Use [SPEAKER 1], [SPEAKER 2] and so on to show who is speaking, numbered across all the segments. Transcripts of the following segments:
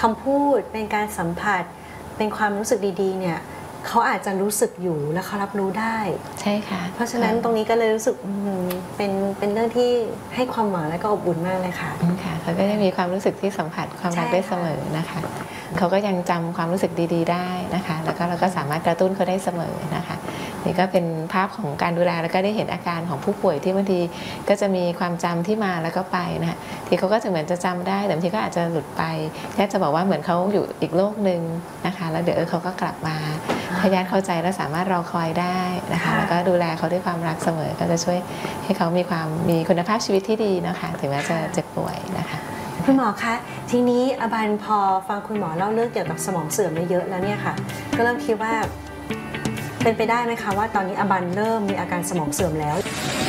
[SPEAKER 1] ำพูดเป็นการสัมผัสเป็นความรู้สึกดีๆเนี่ยเขาอาจจะรู้สึกอยู่และเขารับรู้ได้
[SPEAKER 2] ใช่ค่ะ
[SPEAKER 1] เพราะฉะนั้นตรงนี้ก็เลยรู้สึกเป็นเรื่องที่ให้ความหวังและก็อบอุ่นมากเลยค่ะ
[SPEAKER 2] ค่ะเขาก็ยังมีความรู้สึกที่สัมผัสความรักได้เสมอนะคะเขาก็ยังจำความรู้สึกดีๆได้นะคะแล้วก็เราก็สามารถกระตุ้นเขาได้เสมอนะคะนี่ก็เป็นภาพของการดูแลแล้วก็ได้เห็นอาการของผู้ป่วยที่บางทีก็จะมีความจำที่มาแล้วก็ไปนะคะที่เขาก็จะเหมือนจะจำได้แต่บางทีก็อาจจะหลุดไปแค่จะบอกว่าเหมือนเขาอยู่อีกโลกหนึ่งนะคะแล้วเดี๋ยวเขาก็กลับมาถ้าญาติเข้าใจและสามารถรอคอยได้นะคะแล้วก็ดูแลเขาด้วยความรักเสมอก็จะช่วยให้เขามีคุณภาพชีวิตที่ดีนะคะถึงแม้จะเจ็บป่วยนะคะ
[SPEAKER 1] คุณหมอคะทีนี้อบันพอฟังคุณหมอเล่าเรื่องเกี่ยวกับสมองเสื่อมเยอะแล้วเนี่ยค่ะก็เริ่มคิดว่าเป็นไปได้ไหมคะว่าตอนนี้อบันเริ่มมีอาการสมองเสื่อมแล้ว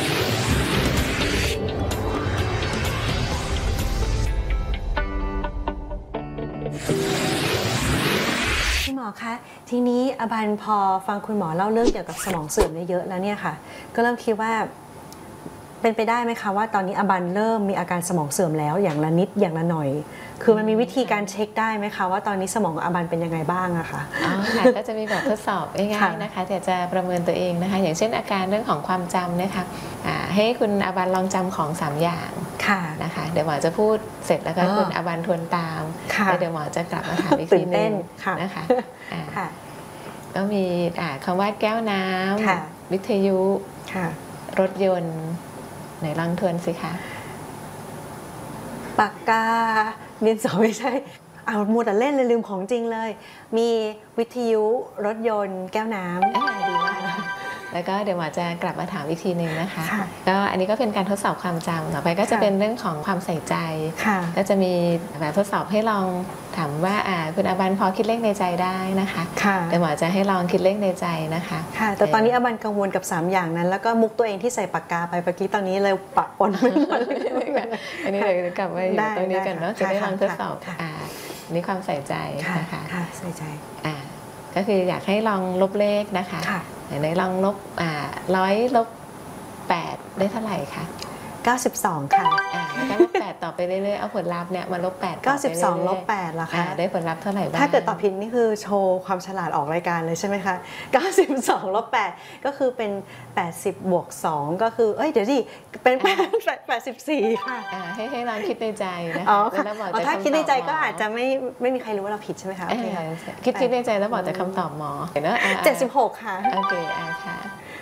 [SPEAKER 1] คุณหมอคะทีนี้อบันพอฟังคุณหมอเล่าเรื่องเกี่ยวกับสมองเสื่อมเยอะแล้วเนี่ยค่ะก็เริ่มคิดว่าเป็นไปได้ไหมคะว่าตอนนี้อบันเริ่มมีอาการสมองเสื่อมแล้วอย่างละนิดอย่างละหน่อยคือมันมีวิธีการเช็คได้ไหมคะว่าตอนนี้สมองของอบันเป็นยังไงบ้างอะคะ
[SPEAKER 2] อ๋อค่ะก็จะมีแบบทดสอบง่ายๆนะคะแต่จะประเมินตัวเองนะคะอย่างเช่นอาการเรื่องของความจำนะคะให้คุณอบันลองจำของ3อย่างนะคะเดี๋ยวหมอจะพูดเสร็จแล้วก็คุณอบันทวนตามแล้วเดี๋ยวหมอจะกลับมาถามอีกทีนึงนะคะก็มีคำว่าแก้วน้ำวิทยุรถยนต์ไหนลองทวนสิคะ
[SPEAKER 1] ปากกาดินสอไม่ใช่เอามัวแต่เล่นเลยลืมของจริงเลยมีวิทยุรถยนต์แก้วน้ำ
[SPEAKER 2] ดีมากแล้วก็เดี๋ยวหมอจะกลับมาถามอีกทีหนึ่งนะคะก็อันนี้ก็เป็นการทดสอบความจำต่อไปก็จะเป็นเรื่องของความใส่ใจก็จะมีแบบทดสอบให้ลองถามว่าคุณอบันพอคิดเลขในใจได้นะคะเดี๋ยวหมอจะให้ลองคิดเลขในใจนะคะ
[SPEAKER 1] แต่ตอนนี้อบันกังวลกับ3อย่างนั้นแล้วก็มุกตัวเองที่ใส่ปากกาไปเมื่อกี้ตอนนี้เลยปะปนไม่หมด
[SPEAKER 2] อันนี้เดี๋ยวกลับมาอยู่ตรงนี้กันเนาะจะได้ลองทดสอบนี่ความใส่ใจนะคะ
[SPEAKER 1] ใส่ใจ
[SPEAKER 2] ก็คืออยากให้ลองลบเลขนะคะไหนลองลบ100 ลบ 8ได้เท่าไหร่คะ
[SPEAKER 1] 92ค่ะ
[SPEAKER 2] แล้วก็ลบ8ต่อไปเรื่อยๆเอาผลลัพธ์เนี่ยมาลบ8
[SPEAKER 1] 92 ลบ 8ล่ะคะ
[SPEAKER 2] ได้ผลลัพธ์เท่าไหร่บ้าง
[SPEAKER 1] ถ้าเกิดตอบผิดนี่คือโชว์ความฉลาดออกรายการเลยใช่ไหมคะ92 ลบ 8ก็คือเป็น80 บวก 2ก็คือเดี๋ยวดิเป็น84ค่ะ
[SPEAKER 2] ให้ลองคิดในใจนะคะ
[SPEAKER 1] ถ้าคิดในใจก็อาจจะไม่มีใครรู้ว่าเราผิดใช่ไหมคะ
[SPEAKER 2] คิดในใจแล้วบอกแต่คำตอบหมอ
[SPEAKER 1] 76ค่ะ
[SPEAKER 2] โอเคค่ะ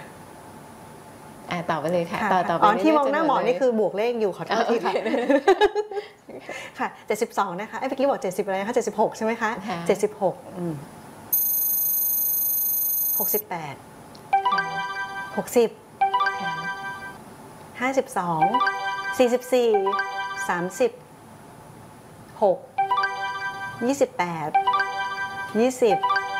[SPEAKER 2] ต่อไปเลยค่ะต่อไป
[SPEAKER 1] ที่มองหน้าหมอนี่คือบวกเลขอยู่ขอโทษทีค่ะค่ะ72นะคะเมื่อกี้บอก70อะไรนะคะ76ใช่ไหมคะ7668 60 52 44 30 6 28 20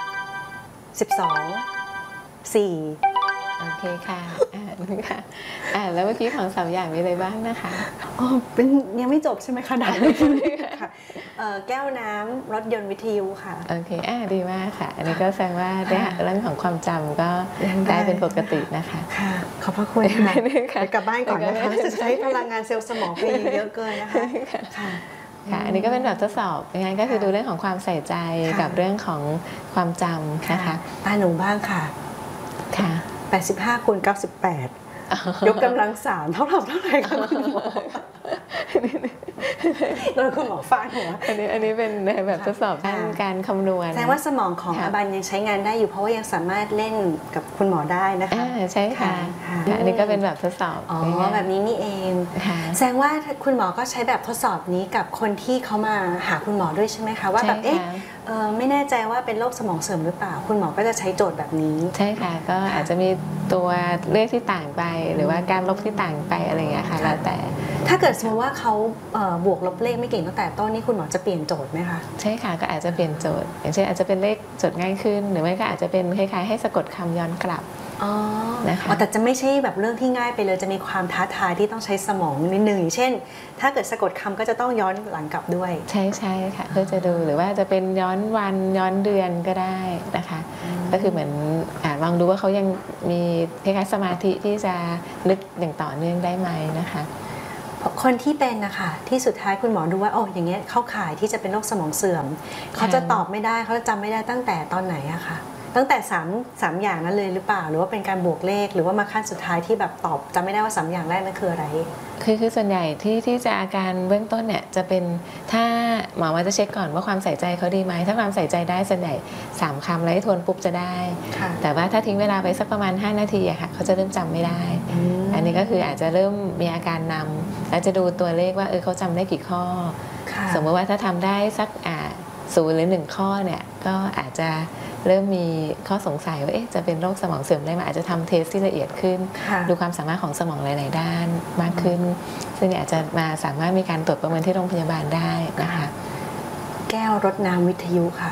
[SPEAKER 1] 12 4
[SPEAKER 2] โอเคค่ะแล้วเมื่อกี้ของ3อย่างมีอะไรบ้างนะคะ
[SPEAKER 1] เป็นยังไม่จบใช่ไหมคะด่านค่ะแก้วน้ำรถยนต์วิทยุค่ะ
[SPEAKER 2] โอเคดีมากค่ะอันนี้ก็แสดงว่าเรื่องของความจำก็ได้เป็นปกตินะคะ
[SPEAKER 1] ค่ะขอบพระคุณค่ะกลับบ้านก่อนนะคะจะใช้พลังงานเซลล์สมองไปเยอะเกินนะคะ
[SPEAKER 2] ค่ะอันนี้ก็เป็นแบบทดสอบงั้นก็คือดูเรื่องของความใส่ใจกับเรื่องของความจำนะคะ
[SPEAKER 1] ป้าหนูบ้างค่ะ85 คูณ 98ยกกำลัง3เท่าไหร่คะคุณหมอโดนคุณหมอฟาดหัว
[SPEAKER 2] อันนี้เป็นแบบทดสอบการคำนวณ
[SPEAKER 1] แสดงว่าสมองของอบันยังใช้งานได้อยู่เพราะว่ายังสามารถเล่นกับคุณหมอได้นะคะ
[SPEAKER 2] ใช่ค่ะอันนี้ก็เป็นแบบทดสอบ
[SPEAKER 1] แบบนี้นี่เองแสดงว่าคุณหมอก็ใช้แบบทดสอบนี้กับคนที่เขามาหาคุณหมอด้วยใช่ไหมคะว่าแบบไม่แน่ใจว่าเป็นโรคสมองเสื่อมหรือเปล่าคุณหมอก็จะใช้โจทย์แบบนี้
[SPEAKER 2] ใช่ค่ะก็อาจจะมีตัวเลขที่ต่างไปหรือว่าการลบที่ต่างไปอะไรอย่างเงี้ยค่ะแล้วแต่
[SPEAKER 1] ถ้าเกิดสมมติว่าเขาบวกลบเลขไม่เก่งตั้งแต่ต้นนี่คุณหมอจะเปลี่ยนโจทย์ไหมคะ
[SPEAKER 2] ใช่ค่ะก็อาจจะเปลี่ยนโจทย์อย่างเช่นอาจจะเป็นเลขโจทย์ง่ายขึ้นหรือไม่ก็อาจจะเป็นคล้ายๆให้สะกดคำย้อนกลับ
[SPEAKER 1] นะคะแต่จะไม่ใช่แบบเรื่องที่ง่ายไปเลยจะมีความท้าทายที่ต้องใช้สมองนิดนึงอย่างเช่นถ้าเกิดสะกดคำก็จะต้องย้อนหลังกลับด้วย
[SPEAKER 2] ใช่ค่ะเพื่อจะดูหรือว่าจะเป็นย้อนวันย้อนเดือนก็ได้นะคะก็คือเหมือนลองดูว่าเขายังมีคล้ายๆสมาธิที่จะนึกอย่างต่อเนื่องได้ไหมนะคะ
[SPEAKER 1] พคนที่เป็นนะคะที่สุดท้ายคุณหมอดูว่าโอ้อย่างเงี้ยเข้าข่ายที่จะเป็นโรคสมองเสื่อมเขาจะตอบไม่ได้เขาจะจำไม่ได้ตั้งแต่ตอนไหนอะค่ะตั้งแต่3อย่างนั้นเลยหรือเปล่าหรือว่าเป็นการบวกเลขหรือว่ามาขั้นสุดท้ายที่แบบตอบจำไม่ได้ว่า3อย่างแรกนั่นคืออะไร
[SPEAKER 2] คือส่วนใหญ่ที่จะอาการเบื้องต้นเนี่ยจะเป็นถ้าหมอมาจะเช็คก่อนว่าความใส่ใจเขาดีไหมถ้าความใส่ใจได้ส่วนใหญ่3 คำแล้วให้ทวนปุ๊บจะได้แต่ว่าถ้าทิ้งเวลาไปสักประมาณ5 นาทีอะค่ะเขาจะเริ่มจำไม่ได้อันนี้ก็คืออาจจะเริ่มมีอาการนำแล้วจะดูตัวเลขว่าเขาจำได้กี่ข้อสมมติว่าถ้าทำได้สัก0 หรือ 1 ข้อเนี่ยก็อาจจะเริ่มมีข้อสงสัยว่าจะเป็นโรคสมองเสื่อมได้ไหมอาจจะทำเทสที่ละเอียดขึ้นดูความสามารถของสมองหลายๆด้านมากขึ้นซึ่งอาจจะมาสามารถมีการตรวจประเมินที่โรงพยาบาลได้นะคะ
[SPEAKER 1] แก้วรดน้ำวิทยุค่ะ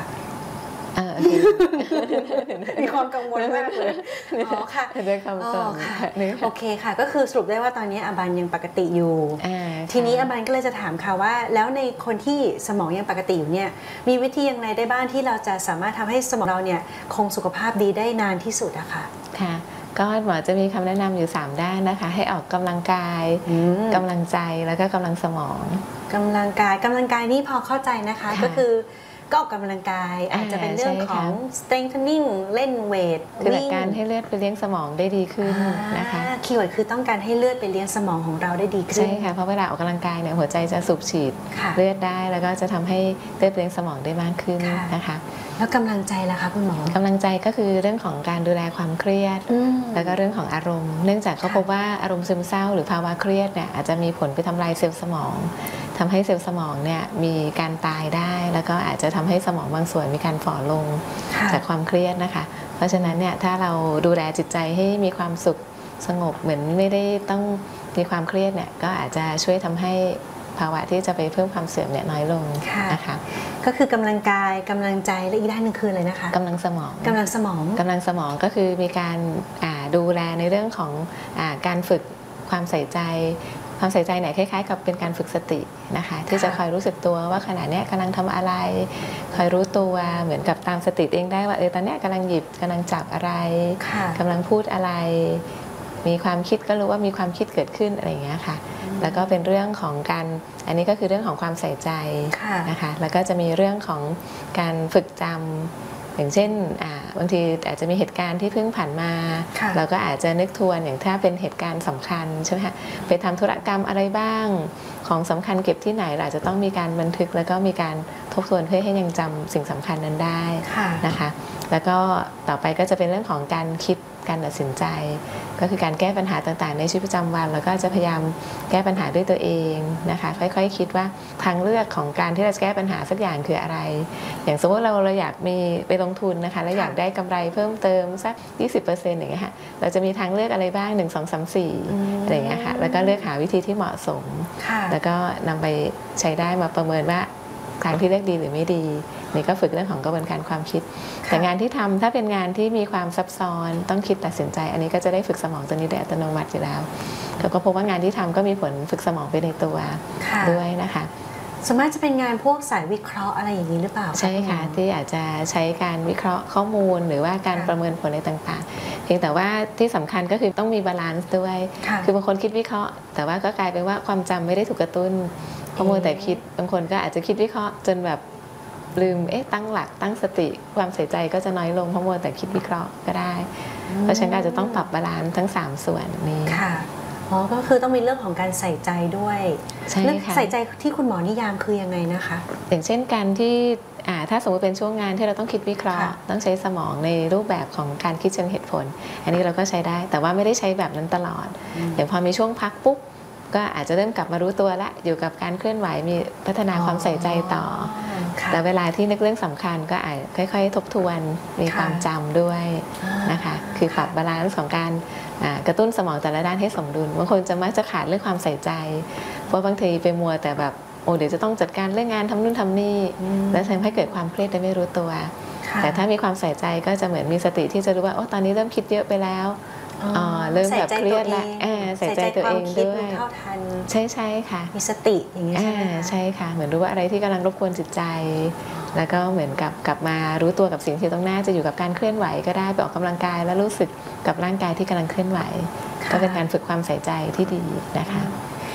[SPEAKER 1] มีความกังวลมากเลยอ๋อค่ะ
[SPEAKER 2] ด้วยคำสอน
[SPEAKER 1] โอเคค่ะก็คือสรุปได้ว่าตอนนี้อบันยังปกติอยู่ทีนี้อบันก็เลยจะถามค่ะว่าแล้วในคนที่สมองยังปกติอยู่เนี่ยมีวิธียังไงได้บ้างที่เราจะสามารถทำให้สมองเราเนี่ยคงสุขภาพดีได้นานที่สุดอะค่ะ
[SPEAKER 2] ค่ะก็หมอจะมีคำแนะนำอยู่3 ด้านนะคะให้ออกกำลังกายกำลังใจแล้วก็กำลังสมอง
[SPEAKER 1] กำลังกายนี่พอเข้าใจนะคะก็คือก็ออกกำลังกายอาจจะเป็นเรื่องของ strengthening เล่นเวท
[SPEAKER 2] คือหลักการให้เลือดไปเลี้ยงสมองได้ดีขึ้นนะคะ
[SPEAKER 1] คีย์เวิร์ดคือต้องการให้เลือดไปเลี้ยงสมองของเราได้ดีขึ้น
[SPEAKER 2] ใช่ค่ะเพราะเวลาออกกำลังกายเนี่ยหัวใจจะสูบฉีดเลือดได้แล้วก็จะทำให้เลือดไปเลี้ยงสมองได้มากขึ้นนะคะ
[SPEAKER 1] แล้วกำลังใจล่ะคะคุณหมอก
[SPEAKER 2] ำลังใจก็คือเรื่องของการดูแลความเครียดแล้วก็เรื่องของอารมณ์เนื่องจากเขาพบว่าอารมณ์ซึมเศร้าหรือภาวะเครียดเนี่ยอาจจะมีผลไปทำลายเซลล์สมองทำให้เซลล์สมองเนี่ยมีการตายได้แล้วก็อาจจะทำให้สมองบางส่วนมีการฝ่อลงจากความเครียดนะคะเพราะฉะนั้นเนี่ยถ้าเราดูแลจิตใจให้มีความสุขสงบเหมือนไม่ได้ต้องมีความเครียดเนี่ยก็อาจจะช่วยทำให้ภาวะที่จะไปเพิ่มความเสื่อมเนี่ยน้อยลงนะคะ
[SPEAKER 1] ก็คือกำลังกายกำลังใจและอีกด้านหนึ่งคืออะไรนะคะ
[SPEAKER 2] กำลังสมอง
[SPEAKER 1] กำลังสมอง
[SPEAKER 2] ก็คือมีการดูแลในเรื่องของการฝึกความใส่ใจเนี่ยคล้ายๆกับเป็นการฝึกสตินะคะที่จะคอยรู้สึกตัวว่าขณะนี้กำลังทำอะไรคอยรู้ตัวเหมือนกับตามสติเองได้ว่าตอนนี้กำลังหยิบกำลังจับอะไรกำลังพูดอะไรมีความคิดก็รู้ว่ามีความคิดเกิดขึ้นอะไรอย่างเงี้ยค่ะแล้วก็เป็นเรื่องของการอันนี้ก็คือเรื่องของความใส่ใจนะคะแล้วก็จะมีเรื่องของการฝึกจำอย่างเช่นบางทีอาจจะมีเหตุการณ์ที่เพิ่งผ่านมาเราก็อาจจะนึกทวนอย่างถ้าเป็นเหตุการณ์สำคัญใช่ไหมคะไปทำธุรกรรมอะไรบ้างของสำคัญเก็บที่ไหนเราอาจจะต้องมีการบันทึกแล้วก็มีการทบทวนเพื่อให้ยังจำสิ่งสำคัญนั้นได้นะคะแล้วก็ต่อไปก็จะเป็นเรื่องของการคิดการตัดสินใจก็คือการแก้ปัญหาต่างๆในชีวิตประจำวันแล้วก็จะพยายามแก้ปัญหาด้วยตัวเองนะคะค่อยๆคิดว่าทางเลือกของการที่เราจะแก้ปัญหาสักอย่างคืออะไรอย่างสมมติเราอยากมีไปลงทุนนะคะแล้วอยากได้กำไรเพิ่มเติมสัก 20% อย่างเงี้ยค่ะเราจะมีทางเลือกอะไรบ้าง1 2 3 4อะไรอย่างเงี้ยค่ะแล้วก็เลือกหาวิธีที่เหมาะสมแล้วก็นำไปใช้ได้มาประเมินว่าทางที่เลือกดีหรือไม่ดีนี่ก็ฝึกเรื่องของกระบวนการความคิดแต่งานที่ทำถ้าเป็นงานที่มีความซับซ้อนต้องคิดตัดสินใจอันนี้ก็จะได้ฝึกสมองตัวนี้โดยอัตโนมัติอยู่แล้วแล้วก็พบว่างานที่ทำก็มีผลฝึกสมองไปในตัวด้วยนะคะ
[SPEAKER 1] ส่วนมากจะเป็นงานพวกสายวิเคราะห์อะไรอย่างนี้หรือเปล่า
[SPEAKER 2] ใช่ค่ะที่อาจจะใช้การวิเคราะห์ข้อมูลหรือว่าการประเมินผลอะไรต่างๆเพียงแต่ว่าที่สำคัญก็คือต้องมีบาลานซ์ด้วยคือบางคนคิดวิเคราะห์แต่ว่าก็กลายเป็นว่าความจำไม่ได้ถูกกระตุ้นข้อมูลแต่คิดบางคนก็อาจจะคิดวิเคราะห์จนแบบลืมตั้งหลักตั้งสติความใส่ใจก็จะน้อยลงเพราะมัวแต่คิดวิเคราะห์ก็ได้เพราะฉะนั้นอาจจะต้องปรับบาลานซ์ทั้ง3ส่วนนี้
[SPEAKER 1] ค่ะอ๋อก็คือต้องมีเรื่องของการใส่ใจด้วย
[SPEAKER 2] ใช่ค่ะ
[SPEAKER 1] ใส่ใจที่คุณหมอนิยามคือยังไงนะคะ
[SPEAKER 2] อย่างเช่นการที่ถ้าสมมติเป็นช่วงงานที่เราต้องคิดวิเคราะห์ต้องใช้สมองในรูปแบบของการคิดเชิงเหตุผลอันนี้เราก็ใช้ได้แต่ว่าไม่ได้ใช้แบบนั้นตลอดอย่างพอมีช่วงพักปุ๊บก็อาจจะเริ่มกลับมารู้ตัวละอยู่กับการเคลื่อนไหวมีพัฒนาความใส่ใจต่อแต่เวลาที่นึกเรื่องสำคัญก็อาจค่อยๆทบทวนมีความจำด้วยนะคะคือปรับบาลานซ์ของการกระตุ้นสมองแต่ละด้านให้สมดุลบางคนจะมักจะขาดเรื่องความใส่ใจเพราะบางทีไปมัวแต่แบบเดี๋ยวจะต้องจัดการเรื่องงานทำนู่นทำนี่แล้วทำให้เกิดความเครียดได้ไม่รู้ตัวแต่ถ้ามีความใส่ใจก็จะเหมือนมีสติที่จะรู้ว่าตอนนี้เริ่มคิดเยอะไปแล้วเริ่มแบบเครียดแล้วใส่ใจตัวเองด้วยใช่ค่ะ
[SPEAKER 1] มีสติอย่างนี้ใช่ไหม
[SPEAKER 2] ใช่ค่ะเหมือนรู้ว่าอะไรที่กำลังรบกวนจิตใจแล้วก็เหมือนกับกลับมารู้ตัวกับสิ่งที่ต้องหน้าจะอยู่กับการเคลื่อนไหวก็ได้ไปออกกำลังกายแล้วรู้สึกกับร่างกายที่กำลังเคลื่อนไหวก็เป็นการฝึกความใส่ใจที่ดีนะคะ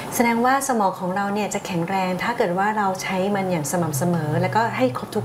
[SPEAKER 1] แสดงว่าสมองของเราเนี่ยจะแข็งแรงถ้าเกิดว่าเราใช้มันอย่างสม่ำเสมอ แล้วก็ให้ครบทุก